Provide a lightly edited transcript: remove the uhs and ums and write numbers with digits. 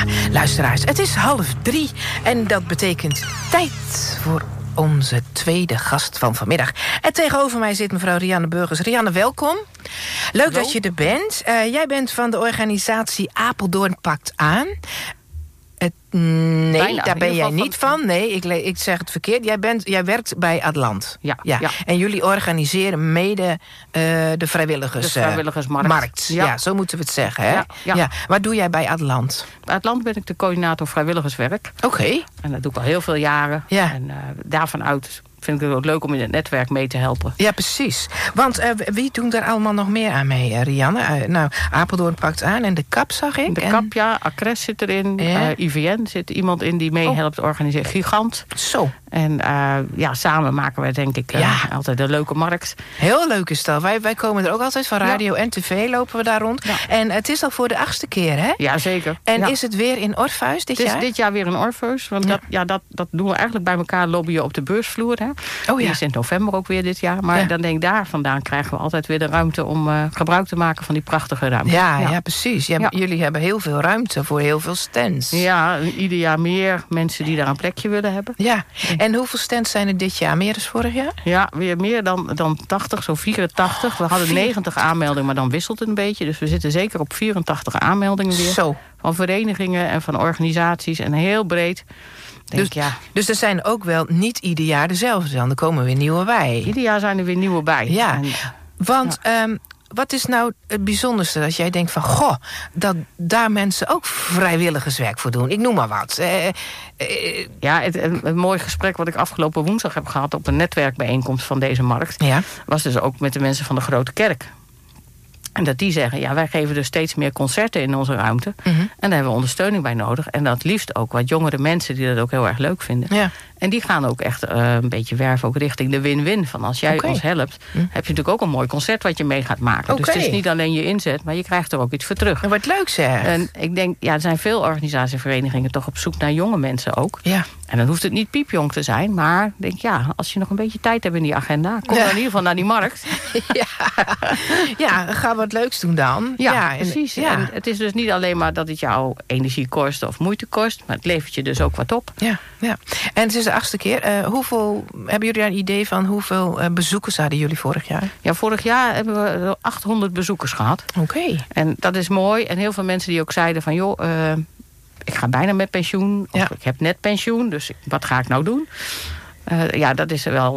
Luisteraars, het is 2:30 en dat betekent tijd voor onze tweede gast van vanmiddag. En tegenover mij zit mevrouw Rianne Burgers. Rianne, welkom. Leuk Hallo. dat je er bent. Jij bent van de organisatie Apeldoorn Pakt Aan. Nee, Bijna, daar ben in jij ieder geval niet van. Nee, ik zeg het verkeerd. Jij werkt bij Atlant. Ja. En jullie organiseren mede de vrijwilligersmarkt. Markt. Ja, zo moeten we het zeggen. Hè? Ja. Wat doe jij bij Atlant? Bij Atlant ben ik de coördinator vrijwilligerswerk. Oké. En dat doe ik al heel veel jaren. Ja. En daarvan uit vind ik het ook leuk om in het netwerk mee te helpen. Ja, precies. Want wie doen daar allemaal nog meer aan mee, Rianne? Apeldoorn Pakt Aan en de KAP, zag ik. De KAP, ja. Acres zit erin. Ja. IVN zit iemand in die meehelpt organiseren. Gigant. Zo. En samen maken wij denk ik altijd een leuke markt. Heel leuk is dat. Wij komen er ook altijd van radio en tv lopen we daar rond. Ja. En het is al voor de 8e keer, hè? Ja, zeker. En is het weer in Orpheus dit jaar? Het is dit jaar weer in Orpheus. Want dat doen we eigenlijk bij elkaar lobbyen op de beursvloer. Hè? Die is in november ook weer dit jaar. Maar dan denk ik, daar vandaan krijgen we altijd weer de ruimte om gebruik te maken van die prachtige ruimte. Ja, precies. Jullie hebben heel veel ruimte voor heel veel stands. Ja, ieder jaar meer mensen die daar een plekje willen hebben. Ja, en hoeveel stands zijn er dit jaar? Meer dan vorig jaar? Ja, weer meer dan 80, zo 84. We hadden 90 aanmeldingen, maar dan wisselt het een beetje. Dus we zitten zeker op 84 aanmeldingen weer. Zo. Van verenigingen en van organisaties en heel breed. Dus er zijn ook wel niet ieder jaar dezelfde dan. Er komen weer nieuwe bij. Ieder jaar zijn er weer nieuwe bij. Ja, want wat is nou het bijzonderste dat jij denkt van... goh, dat daar mensen ook vrijwilligerswerk voor doen? Ik noem maar wat. Een mooi gesprek wat ik afgelopen woensdag heb gehad... op een netwerkbijeenkomst van deze markt... was dus ook met de mensen van de Grote Kerk. En dat die zeggen, wij geven dus steeds meer concerten in onze ruimte. En daar hebben we ondersteuning bij nodig. En dat liefst ook wat jongere mensen die dat ook heel erg leuk vinden. Ja. En die gaan ook echt een beetje werven ook richting de win-win. Van als jij ons helpt, heb je natuurlijk ook een mooi concert wat je mee gaat maken. Dus het is niet alleen je inzet, maar je krijgt er ook iets voor terug. En wat leuk zeg. En ik denk, er zijn veel organisaties en verenigingen toch op zoek naar jonge mensen ook. Ja. En dan hoeft het niet piepjong te zijn. Maar ik denk, als je nog een beetje tijd hebt in die agenda... kom dan in ieder geval naar die markt. Ga wat leuks doen dan. Ja, precies. Ja. En het is dus niet alleen maar dat het jou energie kost of moeite kost... maar het levert je dus ook wat op. Ja. En het is de 8e keer. Hebben jullie een idee van hoeveel bezoekers hadden jullie vorig jaar? Ja, vorig jaar hebben we 800 bezoekers gehad. Oké. En dat is mooi. En heel veel mensen die ook zeiden van... ik ga bijna met pensioen. Of ik heb net pensioen. Dus wat ga ik nou doen? Dat is wel